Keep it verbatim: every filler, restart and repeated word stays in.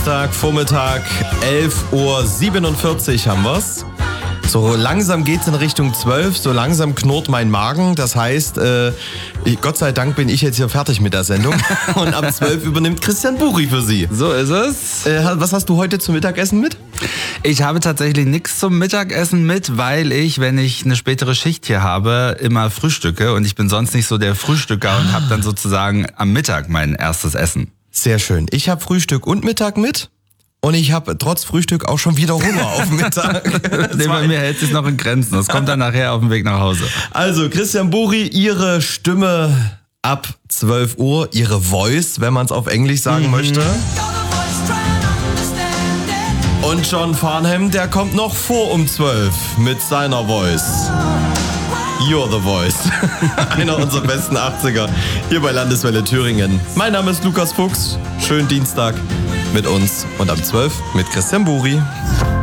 Dienstag, Vormittag, elf Uhr siebenundvierzig haben wir's. So langsam geht's in Richtung zwölf, so langsam knurrt mein Magen. Das heißt, äh, ich, Gott sei Dank bin ich jetzt hier fertig mit der Sendung. Und ab zwölf übernimmt Christian Buri für Sie. So ist es. Äh, was hast du heute zum Mittagessen mit? Ich habe tatsächlich nichts zum Mittagessen mit, weil ich, wenn ich eine spätere Schicht hier habe, immer frühstücke. Und ich bin sonst nicht so der Frühstücker und habe dann sozusagen am Mittag mein erstes Essen. Sehr schön. Ich habe Frühstück und Mittag mit. Und ich habe trotz Frühstück auch schon wieder Hunger auf Mittag. Nee, bei mir hält sich noch in Grenzen. Das kommt dann nachher auf dem Weg nach Hause. Also, Christian Buri, Ihre Stimme ab zwölf Uhr, Ihre Voice, wenn man es auf Englisch sagen mhm. möchte. Und John Farnham, der kommt noch vor um zwölf mit seiner Voice. You're the Voice. Einer unserer besten achtziger hier bei Landeswelle Thüringen. Mein Name ist Lukas Fuchs. Schönen Dienstag mit uns und ab zwölf mit Christian Buri.